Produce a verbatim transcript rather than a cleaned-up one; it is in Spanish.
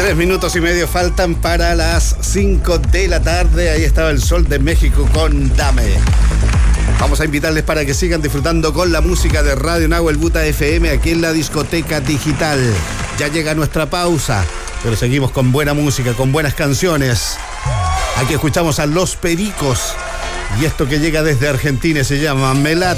Tres minutos y medio faltan para las cinco de la tarde. Ahí estaba el Sol de México con Dame. Vamos a invitarles para que sigan disfrutando con la música de Radio Nahuel Buta F M aquí en la discoteca digital. Ya llega nuestra pausa, pero seguimos con buena música, con buenas canciones. Aquí escuchamos a Los Pericos y esto que llega desde Argentina se llama Me Late.